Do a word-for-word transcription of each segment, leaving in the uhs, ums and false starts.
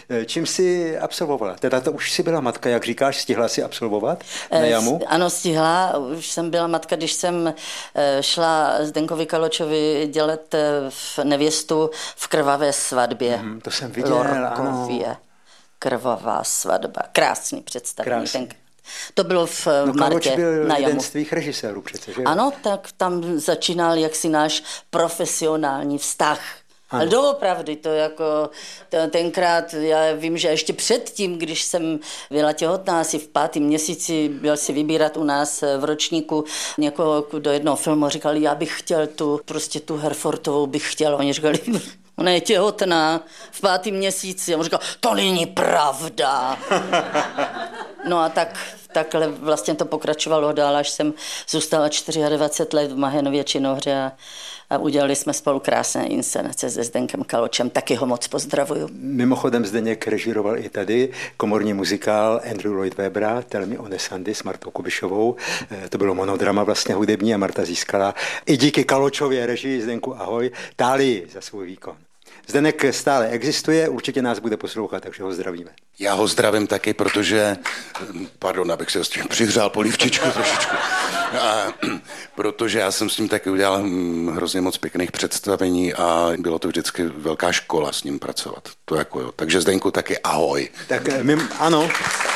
Čím jsi absolvovala? Teda to už jsi byla matka, jak říkáš, stihla si absolvovat na jamu? Ano, stihla. Už jsem byla matka, když jsem šla Zdenkovi Kaločovi dělat v nevěstu v Krvavé svatbě. Hmm, to jsem viděl, Lorkově. Ano. Krvavá svatba. Krásný představení. Ten, to bylo v no, Martě byl na jeden jamu. z tvých režisérů přece, že jo? Ano, tak tam začínal jaksi náš profesionální vztah. Ale doopravdy to jako tenkrát, já vím, že ještě předtím, když jsem byla těhotná, asi v pátém měsíci byl si vybírat u nás v ročníku někoho do jednoho filmu, říkali, já bych chtěl tu, prostě tu Herfortovou bych chtěl. Oni říkali, ona je těhotná v pátém měsíci. A on říkal, to není pravda. No a tak takhle vlastně to pokračovalo dál, až jsem zůstala dvacet čtyři let v Mahenově Činohře a, a udělali jsme spolu krásné inscenace se Zdenkem Kaločem, taky ho moc pozdravuju. Mimochodem Zdeněk režíroval i tady komorní muzikál Andrew Lloyd Webbera, Tell Me on a Sunday s Martou Kubišovou. To bylo monodrama vlastně hudební a Marta získala i díky Kaločově režii Zdenku ahoj tálii za svůj výkon. Zdeněk stále existuje, určitě nás bude poslouchat, takže ho zdravíme. Já ho zdravím taky, protože, pardon, abych se s tím přihřál polívčičku trošičku, a, protože já jsem s ním taky udělal hrozně moc pěkných představení a bylo to vždycky velká škola s ním pracovat. To jako jo. Takže Zdeňku taky ahoj. Tak my, ano.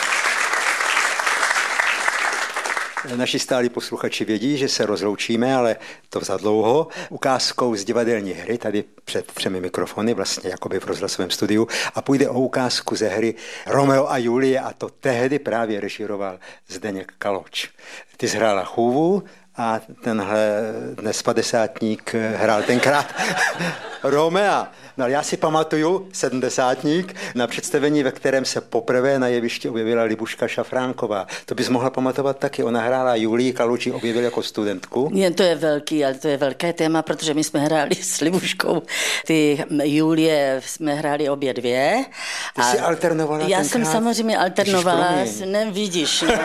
Naši stálí posluchači vědí, že se rozloučíme, ale to za dlouho. Ukázkou z divadelní hry, tady před třemi mikrofony, vlastně jakoby v rozhlasovém studiu, a půjde o ukázku ze hry Romeo a Julie, a to tehdy právě režíroval Zdeněk Kaloč. Ty jsi hrála chůvu a tenhle dnes padesátník hrál tenkrát Romea. No, já si pamatuju sedmdesátník na představení, ve kterém se poprvé na jevišti objevila Libuška Šafránková. To bys mohla pamatovat taky. Ona hrála Julii, Kaloč ji objevil jako studentku. Jen to je velký, ale to je velké téma, protože my jsme hráli s Libuškou. Ty Julie jsme hráli obě dvě. Ty jsi alternovala Já tenkrát? jsem samozřejmě alternovala. Nevidíš, no.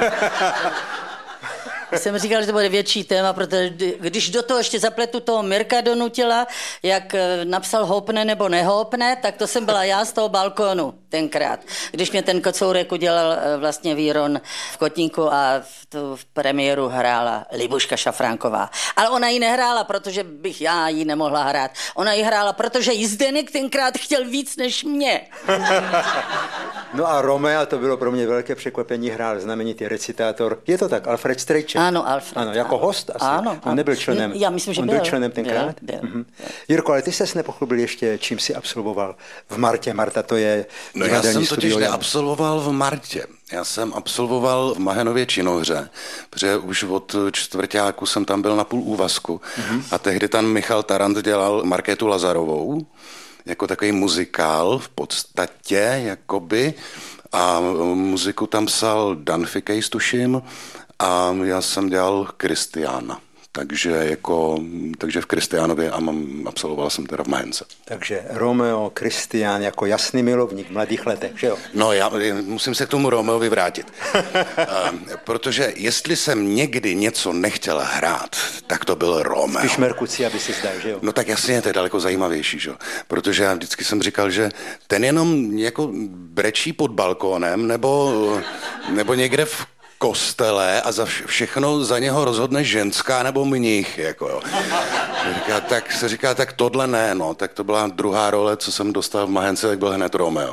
Jsem říkal, že to bude větší téma, protože když do toho ještě zapletu toho Mirka donutila, jak napsal houpne nebo nehoupne, tak to jsem byla já z toho balkónu tenkrát. Když mě ten Kocourek udělal vlastně výron v Kotníku a v tu v premiéru hrála Libuška Šafránková. Ale ona ji nehrála, protože bych já ji nemohla hrát. Ona ji hrála, protože jí Zdeněk tenkrát chtěl víc než mě. No a Romea, to bylo pro mě velké překvapení, hrál znamenitý recitátor. Je to tak, Alfred Strejček. Ano, Alfred. Ano, jako ano. host asi. Ano, On nebyl členem. Já myslím, že On byl. byl členem tenkrát? Byl, byl, mhm. byl. Jirko, ale ty ses nepochlubil ještě, čím jsi absolvoval v Martě. Marta, to je No já jsem totiž studio. neabsolvoval v Martě. Já jsem absolvoval v Mahenově Činohře, protože už od čtvrťáku jsem tam byl na půl úvazku. Mm-hmm. A tehdy tam Michal Tarant dělal Markétu Lazarovou, jako takový muzikál v podstatě, jakoby. A muziku tam psal Dan Fikejs, tuším, a já jsem dělal Kristiána. Takže, jako, takže v Kristiánově a mám, absolvoval jsem teda v Mahence. Takže Romeo, Kristián jako jasný milovník mladých letech, že jo? No já musím se k tomu Romeovi vrátit. Protože jestli jsem někdy něco nechtěl hrát, tak to byl Romeo. Spíš Merkuci, aby si zdal, že jo? No tak jasně, to je daleko zajímavější, že jo? Protože já vždycky jsem říkal, že ten jenom jako brečí pod balkónem nebo, nebo někde v kostele a za všechno za něho rozhodne ženská nebo mnich, jako jo. Říká, tak se říká, tak tohle ne, no, tak to byla druhá role, co jsem dostal v Mahence, tak byl hned Romeo.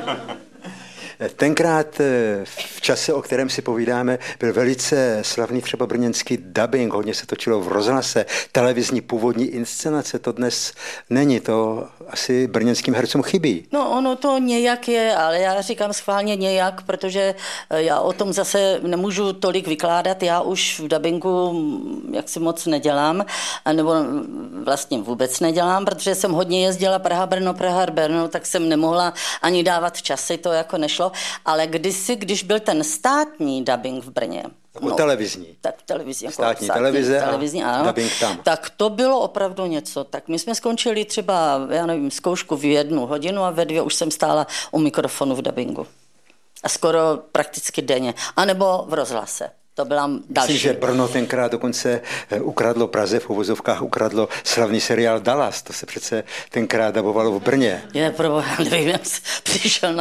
Tenkrát v čase, o kterém si povídáme, byl velice slavný třeba brněnský dabing, hodně se točilo v rozhlase, televizní původní inscenace, to dnes není, to asi brněnským hercům chybí. No ono to nějak je, ale já říkám schválně nějak, protože já o tom zase nemůžu tolik vykládat, já už v dabingu jaksi moc nedělám, nebo vlastně vůbec nedělám, protože jsem hodně jezdila Praha-Brno, Praha-Brno, tak jsem nemohla ani dávat časy, to jako nešlo. Ale kdysi, když byl ten státní dabing v Brně, Jako no, televizní. Tak televizní. Jako státní, státní televize televizní, a ano, dabing tam. Tak to bylo opravdu něco. Tak my jsme skončili třeba, já nevím, zkoušku v jednu hodinu a ve dvě už jsem stála u mikrofonu v dabingu. A skoro prakticky denně. A nebo v rozhlase. To byla další. Myslím, že Brno tenkrát dokonce ukradlo Praze, v uvozovkách ukradlo slavný seriál Dallas. To se přece tenkrát dabovalo v Brně. Je, proboha, nevím, jak přišel na